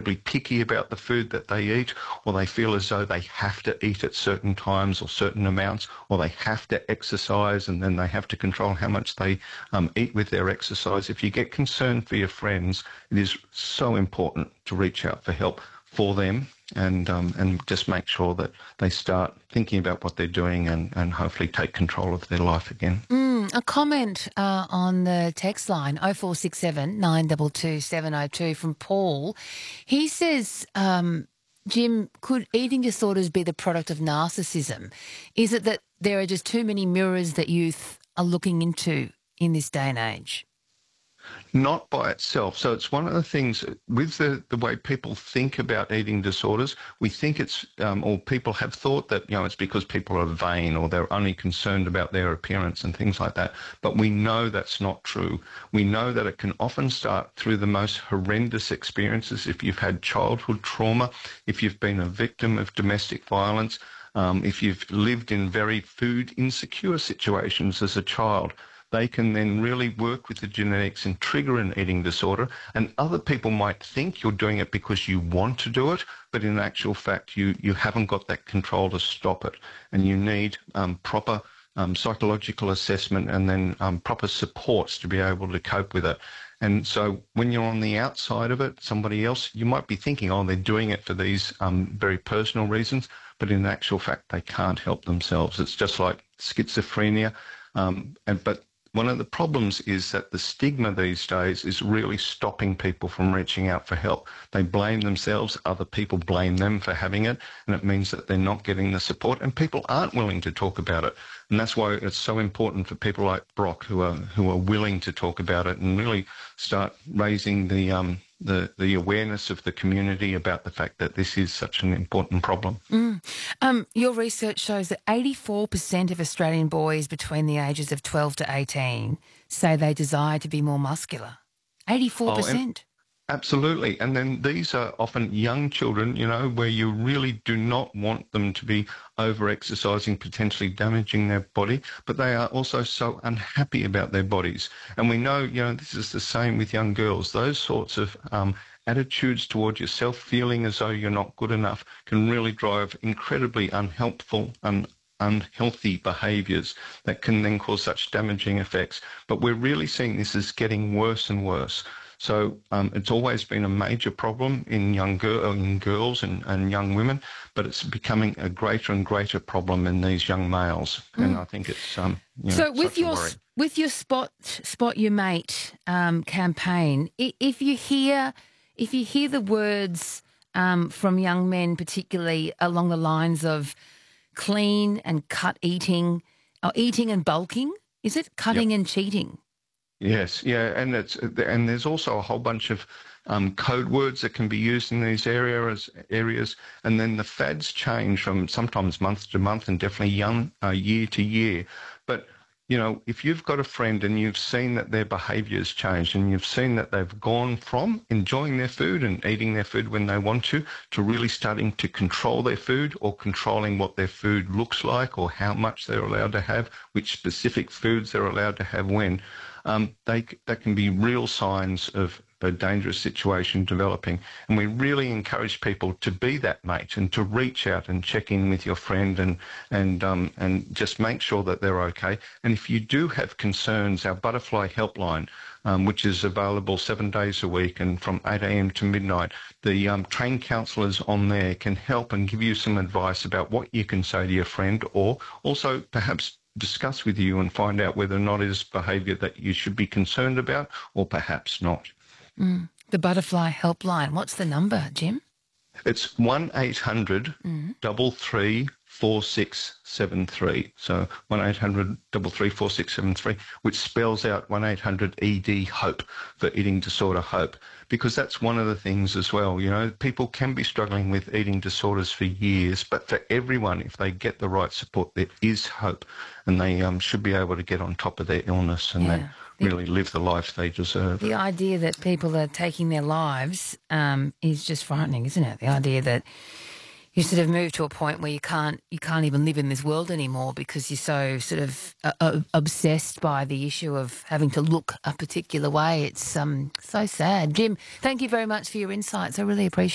incredibly picky about the food that they eat, or they feel as though they have to eat at certain times or certain amounts, or they have to exercise and then they have to control how much they eat with their exercise. If you get concerned for your friends, it is so important to reach out for help for them and just make sure that they start thinking about what they're doing and hopefully take control of their life again. A comment on the text line 0467 922 702 from Paul. He says, Jim, could eating disorders be the product of narcissism? Is it that there are just too many mirrors that youth are looking into in this day and age? Not by itself. So it's one of the things with the way people think about eating disorders. We think it's, or people have thought that, it's because people are vain or they're only concerned about their appearance and things like that. But we know that's not true. We know that it can often start through the most horrendous experiences. If you've had childhood trauma, if you've been a victim of domestic violence, if you've lived in very food insecure situations as a child, they can then really work with the genetics and trigger an eating disorder. And other people might think you're doing it because you want to do it, but in actual fact, you haven't got that control to stop it. And you need proper psychological assessment and then proper supports to be able to cope with it. And so when you're on the outside of it, somebody else, you might be thinking, oh, they're doing it for these very personal reasons, but in actual fact, they can't help themselves. It's just like schizophrenia. But one of the problems is that the stigma these days is really stopping people from reaching out for help. They blame themselves, other people blame them for having it, and it means that they're not getting the support, and people aren't willing to talk about it. And that's why it's so important for people like Brock who are willing to talk about it and really start raising the awareness of the community about the fact that this is such an important problem. Your research shows that 84% of Australian boys between the ages of 12 to 18 say they desire to be more muscular. 84%. Absolutely. And then these are often young children, where you really do not want them to be over-exercising, potentially damaging their body, but they are also so unhappy about their bodies. And we know, this is the same with young girls. Those sorts of attitudes towards yourself, feeling as though you're not good enough, can really drive incredibly unhelpful and unhealthy behaviours that can then cause such damaging effects. But we're really seeing this as getting worse and worse. So it's always been a major problem in young girls and young women, but it's becoming a greater and greater problem in these young males. And I think it's so with your Spot Your Mate campaign, if you hear the words from young men, particularly along the lines of clean and cut eating, or eating and bulking, is it cutting and cheating? Yes, yeah, and there's also a whole bunch of code words that can be used in these areas, and then the fads change from sometimes month to month and definitely year to year. But if you've got a friend and you've seen that their behaviour's changed and you've seen that they've gone from enjoying their food and eating their food when they want to really starting to control their food or controlling what their food looks like or how much they're allowed to have, which specific foods they're allowed to have when, that can be real signs of a dangerous situation developing. And we really encourage people to be that mate and to reach out and check in with your friend and just make sure that they're okay. And if you do have concerns, our Butterfly helpline, which is available 7 days a week and from 8 a.m. to midnight, the trained counsellors on there can help and give you some advice about what you can say to your friend, or also perhaps discuss with you and find out whether or not it is behaviour that you should be concerned about or perhaps not. The Butterfly helpline. What's the number, Jim? It's 1-800 334673. So 1-800 334673, which spells out 1-800-ED-HOPE for eating disorder HOPE, because that's one of the things as well. People can be struggling with eating disorders for years, but for everyone, if they get the right support, there is hope, and they should be able to get on top of their illness and then really live the life they deserve. The idea that people are taking their lives is just frightening, isn't it? The idea that you sort of move to a point where you can't even live in this world anymore because you're so sort of obsessed by the issue of having to look a particular way. It's so sad. Jim, thank you very much for your insights. I really appreciate it.